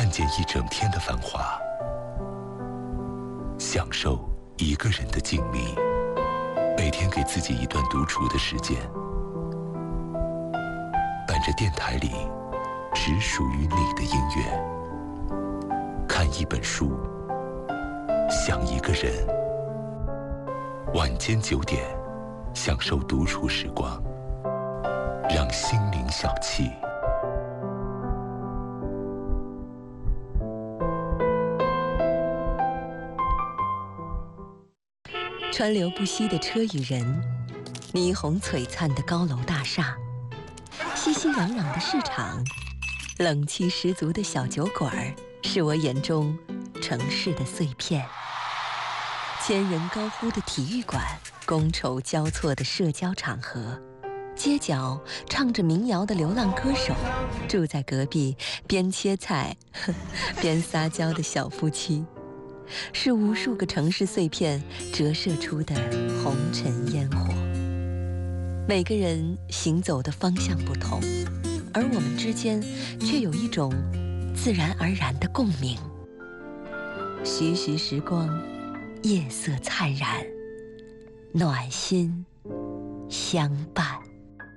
看见一整天的繁华，享受一个人的静谧，每天给自己一段独处的时间，伴着电台里只属于你的音乐，看一本书，想一个人。晚间9点，享受独处时光，让心灵小憩。 川流不息的车与人，霓虹璀璨的高楼大厦，熙熙攘攘的市场，冷气十足的小酒馆儿，是我眼中城市的碎片。千人高呼的体育馆，觥筹交错的社交场合，街角唱着民谣的流浪歌手，住在隔壁边切菜边撒娇的小夫妻，是无数个城市碎片折射出的红尘烟火。每个人行走的方向不同，而我们之间却有一种自然而然的共鸣。徐徐时光，夜色灿然，暖心相伴。